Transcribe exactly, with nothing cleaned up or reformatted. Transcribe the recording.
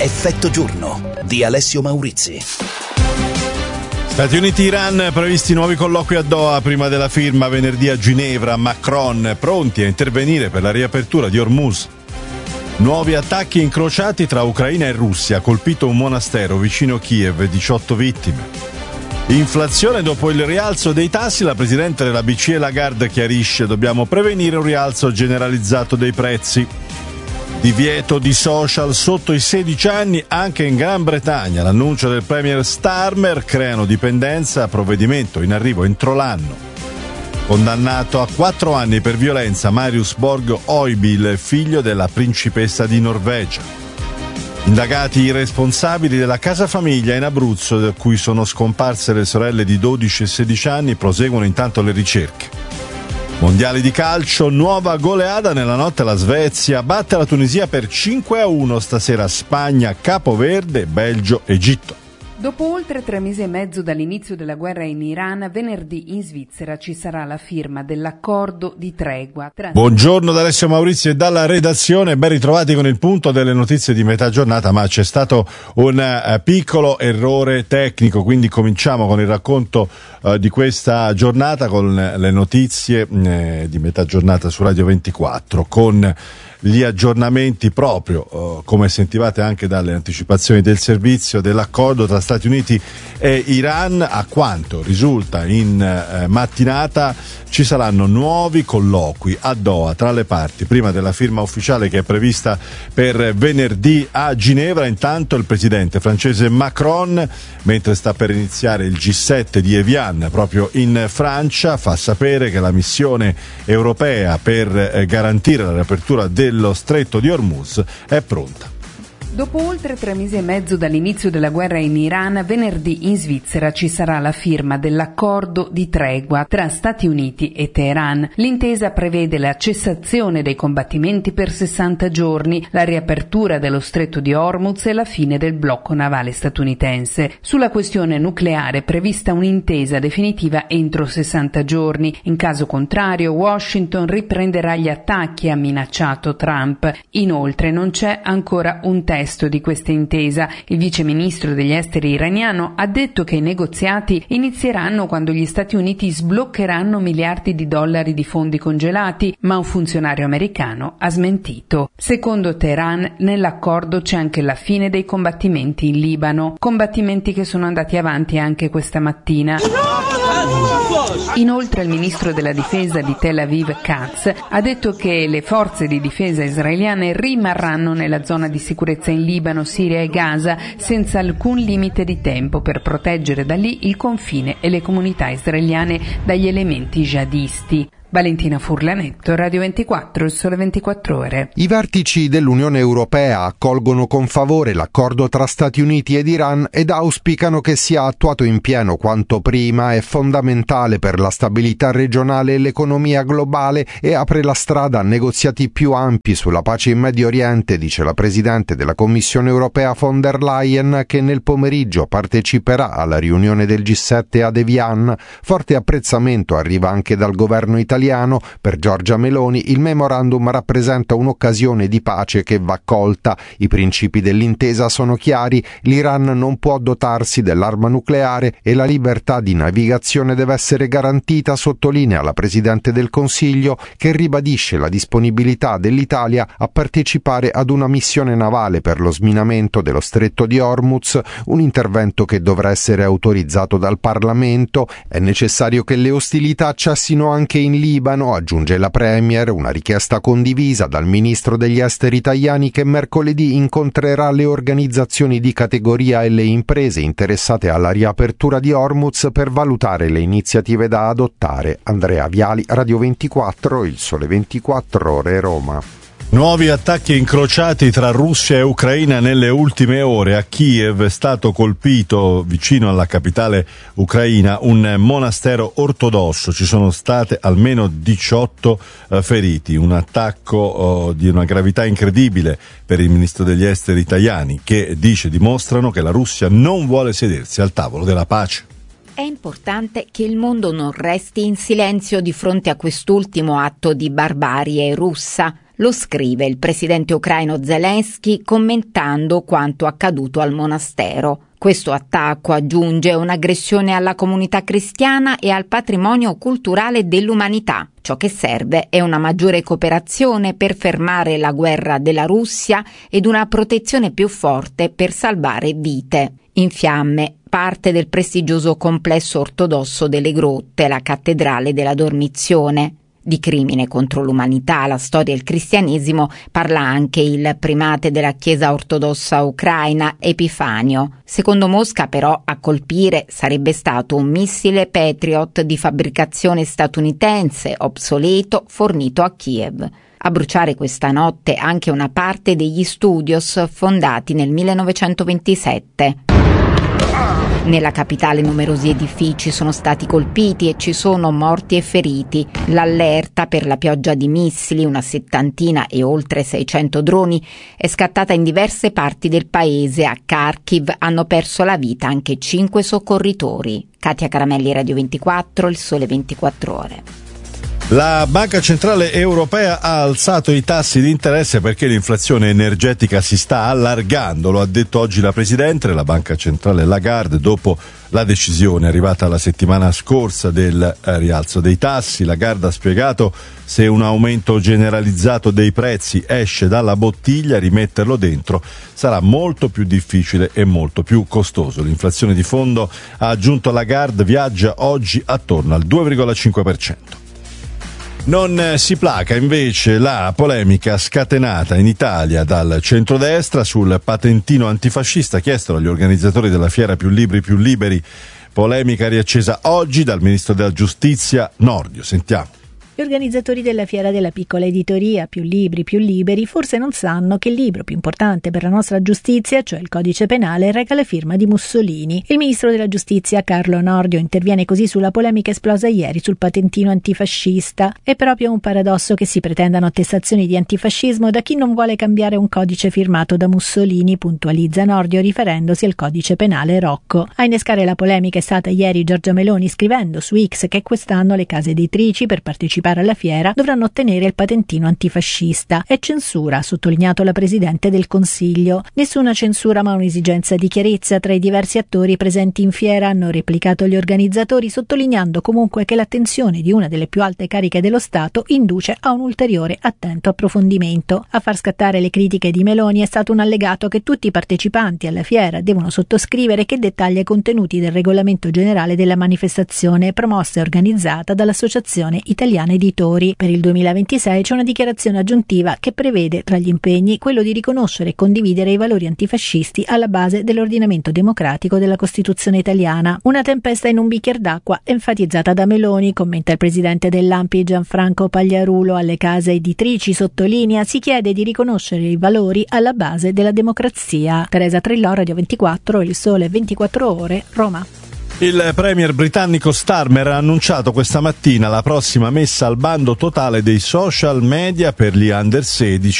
Effetto giorno di Alessio Maurizi. Stati Uniti-Iran, previsti nuovi colloqui a Doha prima della firma venerdì a Ginevra. Macron pronti a intervenire per la riapertura di Hormuz. Nuovi attacchi incrociati tra Ucraina e Russia, colpito un monastero vicino Kiev, diciotto vittime. Inflazione dopo il rialzo dei tassi, la presidente della B C E Lagarde chiarisce: dobbiamo prevenire un rialzo generalizzato dei prezzi. Divieto di social sotto i sedici anni anche in Gran Bretagna. L'annuncio del premier Starmer: creano dipendenza, provvedimento in arrivo entro l'anno. Condannato a quattro anni per violenza Marius Borg Oibil, figlio della principessa di Norvegia. Indagati i responsabili della casa famiglia in Abruzzo, da cui sono scomparse le sorelle di dodici e sedici anni, proseguono intanto le ricerche. Mondiali di calcio, nuova goleada nella notte. La Svezia batte la Tunisia per cinque a uno, stasera Spagna, Capoverde, Belgio, Egitto. Dopo oltre tre mesi e mezzo dall'inizio della guerra in Iran, venerdì in Svizzera ci sarà la firma dell'accordo di tregua tra... Buongiorno da Alessio Maurizio e dalla redazione, ben ritrovati con il punto delle notizie di metà giornata, ma c'è stato un uh, piccolo errore tecnico, quindi cominciamo con il racconto uh, di questa giornata, con le notizie uh, di metà giornata su Radio ventiquattro, con gli aggiornamenti proprio, uh, come sentivate anche dalle anticipazioni del servizio, dell'accordo tra Stati Uniti e Iran. A quanto risulta in uh, mattinata ci saranno nuovi colloqui a Doha tra le parti prima della firma ufficiale che è prevista per venerdì a Ginevra. Intanto il presidente francese Macron, mentre sta per iniziare il G sette di Evian proprio in Francia, fa sapere che la missione europea per eh, garantire la riapertura dello stretto di Hormuz è pronta. Dopo oltre tre mesi e mezzo dall'inizio della guerra in Iran, venerdì in Svizzera ci sarà la firma dell'accordo di tregua tra Stati Uniti e Teheran. L'intesa prevede la cessazione dei combattimenti per sessanta giorni, la riapertura dello stretto di Hormuz e la fine del blocco navale statunitense. Sulla questione nucleare è prevista un'intesa definitiva entro sessanta giorni. In caso contrario, Washington riprenderà gli attacchi, ha minacciato Trump. Inoltre non c'è ancora un testo di questa intesa. Il vice ministro degli esteri iraniano ha detto che i negoziati inizieranno quando gli Stati Uniti sbloccheranno miliardi di dollari di fondi congelati, ma un funzionario americano ha smentito. Secondo Teheran, nell'accordo c'è anche la fine dei combattimenti in Libano, combattimenti che sono andati avanti anche questa mattina. Inoltre il ministro della difesa di Tel Aviv, Katz, ha detto che le forze di difesa israeliane rimarranno nella zona di sicurezza in Libano, Siria e Gaza senza alcun limite di tempo per proteggere da lì il confine e le comunità israeliane dagli elementi jihadisti. Valentina Furlanetto, Radio ventiquattro, il Sole ventiquattro Ore. I vertici dell'Unione Europea accolgono con favore l'accordo tra Stati Uniti ed Iran ed auspicano che sia attuato in pieno quanto prima. È fondamentale per la stabilità regionale e l'economia globale e apre la strada a negoziati più ampi sulla pace in Medio Oriente, dice la Presidente della Commissione Europea von der Leyen, che nel pomeriggio parteciperà alla riunione del G sette ad Evian. Forte apprezzamento arriva anche dal governo italiano. Per Giorgia Meloni il memorandum rappresenta un'occasione di pace che va colta. I principi dell'intesa sono chiari: l'Iran non può dotarsi dell'arma nucleare e la libertà di navigazione deve essere garantita, sottolinea la Presidente del Consiglio, che ribadisce la disponibilità dell'Italia a partecipare ad una missione navale per lo sminamento dello stretto di Hormuz, un intervento che dovrà essere autorizzato dal Parlamento. È necessario che le ostilità cessino anche in Libano, aggiunge la Premier, una richiesta condivisa dal ministro degli esteri Tajani, che mercoledì incontrerà le organizzazioni di categoria e le imprese interessate alla riapertura di Hormuz per valutare le iniziative da adottare. Andrea Viali, Radio ventiquattro, il Sole ventiquattro Ore, Roma. Nuovi attacchi incrociati tra Russia e Ucraina nelle ultime ore. A Kiev è stato colpito, vicino alla capitale ucraina, un monastero ortodosso. Ci sono state almeno diciotto uh, feriti. Un attacco uh, di una gravità incredibile per il ministro degli esteri Tajani, che dice dimostrano che la Russia non vuole sedersi al tavolo della pace. È importante che il mondo non resti in silenzio di fronte a quest'ultimo atto di barbarie russa. Lo scrive il presidente ucraino Zelensky commentando quanto accaduto al monastero. Questo attacco, aggiunge, un'aggressione alla comunità cristiana e al patrimonio culturale dell'umanità. Ciò che serve è una maggiore cooperazione per fermare la guerra della Russia ed una protezione più forte per salvare vite. In fiamme parte del prestigioso complesso ortodosso delle Grotte, la cattedrale della Dormizione. Di crimine contro l'umanità, la storia e il cristianesimo parla anche il primate della Chiesa ortodossa ucraina, Epifanio. Secondo Mosca, però, a colpire sarebbe stato un missile Patriot di fabbricazione statunitense, obsoleto, fornito a Kiev. A bruciare questa notte anche una parte degli studios fondati nel millenovecentoventisette. Nella capitale numerosi edifici sono stati colpiti e ci sono morti e feriti. L'allerta per la pioggia di missili, una settantina e oltre seicento droni, è scattata in diverse parti del paese. A Kharkiv hanno perso la vita anche cinque soccorritori. Katia Caramelli, Radio ventiquattro, Il Sole ventiquattro Ore. La Banca Centrale Europea ha alzato i tassi di interesse perché l'inflazione energetica si sta allargando, lo ha detto oggi la Presidente della Banca Centrale Lagarde dopo la decisione arrivata la settimana scorsa del rialzo dei tassi. Lagarde ha spiegato: se un aumento generalizzato dei prezzi esce dalla bottiglia, rimetterlo dentro sarà molto più difficile e molto più costoso. L'inflazione di fondo, ha aggiunto Lagarde, viaggia oggi attorno al due virgola cinque per cento. Non si placa invece la polemica scatenata in Italia dal centrodestra sul patentino antifascista chiesto dagli organizzatori della fiera Più Libri Più Liberi. Polemica riaccesa oggi dal ministro della Giustizia Nordio. Sentiamo. Gli organizzatori della fiera della piccola editoria Più Libri Più Liberi forse non sanno che il libro più importante per la nostra giustizia, cioè il Codice Penale, reca la firma di Mussolini. Il ministro della Giustizia Carlo Nordio interviene così sulla polemica esplosa ieri sul patentino antifascista. È proprio un paradosso che si pretendano attestazioni di antifascismo da chi non vuole cambiare un codice firmato da Mussolini, puntualizza Nordio riferendosi al Codice Penale Rocco. A innescare la polemica è stata ieri Giorgia Meloni, scrivendo su X che quest'anno le case editrici, per partecipare alla fiera, dovranno ottenere il patentino antifascista. È censura, ha sottolineato la Presidente del Consiglio. Nessuna censura, ma un'esigenza di chiarezza tra i diversi attori presenti in fiera, hanno replicato gli organizzatori, sottolineando comunque che l'attenzione di una delle più alte cariche dello Stato induce a un ulteriore attento approfondimento. A far scattare le critiche di Meloni è stato un allegato che tutti i partecipanti alla fiera devono sottoscrivere, che dettaglia i contenuti del regolamento generale della manifestazione promossa e organizzata dall'Associazione Italiana Editori. Per il duemilaventisei c'è una dichiarazione aggiuntiva che prevede tra gli impegni quello di riconoscere e condividere i valori antifascisti alla base dell'ordinamento democratico della Costituzione italiana. Una tempesta in un bicchier d'acqua, enfatizzata da Meloni, commenta il presidente dell'A N P I Gianfranco Pagliarulo. Alle case editrici, sottolinea, si chiede di riconoscere i valori alla base della democrazia. Teresa Trillò, Radio ventiquattro, Il Sole ventiquattro Ore, Roma. Il premier britannico Starmer ha annunciato questa mattina la prossima messa al bando totale dei social media per gli under sedici